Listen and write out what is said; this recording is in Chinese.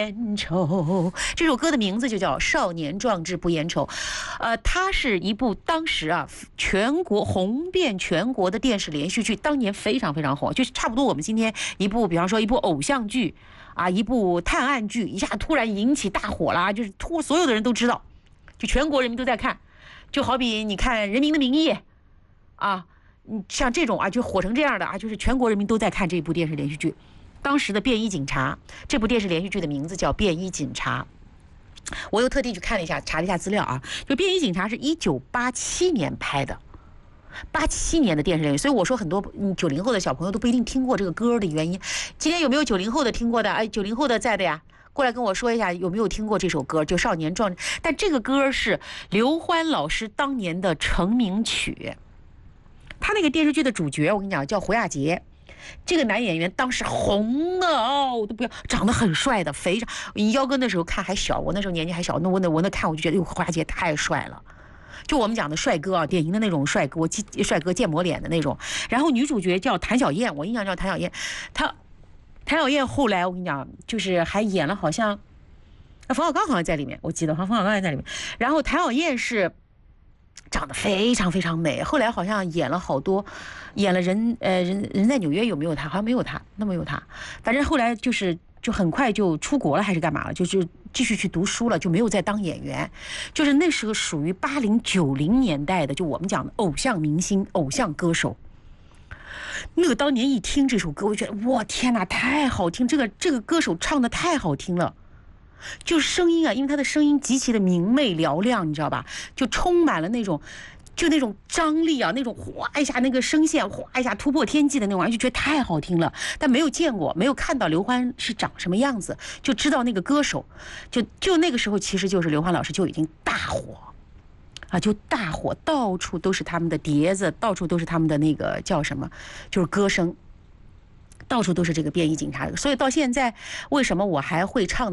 言愁》。这首歌的名字就叫《少年壮志不言愁》，它是一部当时啊全国红遍全国的电视连续剧，当年非常非常火，就是差不多我们今天一部，比方说一部偶像剧啊，一部探案剧，一下突然引起大火啦，就是所有的人都知道，就全国人民都在看，就好比你看《人民的名义》啊。像这种啊，就火成这样的啊，就是全国人民都在看这部电视连续剧。当时的《便衣警察》这部电视连续剧的名字叫《便衣警察》，我又特地去看了一下，查了一下资料啊，就《便衣警察》是1987年拍的，87年的电视连续剧，所以我说很多90后的小朋友都不一定听过这个歌的原因。今天有没有90后的听过的？哎，90后的在的呀，过来跟我说一下有没有听过这首歌，就《少年壮志》。但这个歌是刘欢老师当年的成名曲。他那个电视剧的主角，我跟你讲叫胡亚杰，这个男演员当时红的哦，我都不要，长得很帅的，非常。幺哥那时候看还小，我那时候年纪还小，我那看我就觉得，胡亚杰太帅了，就我们讲的帅哥啊，典型的那种帅哥，帅哥建模脸的那种。然后女主角叫谭小燕，我印象叫谭小燕，谭小燕后来我跟你讲，就是还演了好像，冯小刚好像在里面，我记得冯小刚也在里面。然后谭小燕是长得非常非常美，后来好像演了好多，演了人在纽约有没有他？好像没有他，那么有他。反正后来就很快就出国了还是干嘛了，就继续去读书了，就没有再当演员。就是那时候属于80、90年代的，就我们讲的偶像明星、偶像歌手。那个当年一听这首歌，我就觉得哇天哪，太好听！这个歌手唱的太好听了。就声音啊，因为他的声音极其的明媚嘹亮，你知道吧？就充满了那种张力啊，那种哗一下那个声线哗一下突破天际的那种，就觉得太好听了。但没有见过，没有看到刘欢是长什么样子，就知道那个歌手，就那个时候，其实就是刘欢老师就已经大火啊，就大火，到处都是他们的碟子，到处都是他们的那个叫什么，就是歌声。到处都是这个便衣警察，所以到现在为什么我还会唱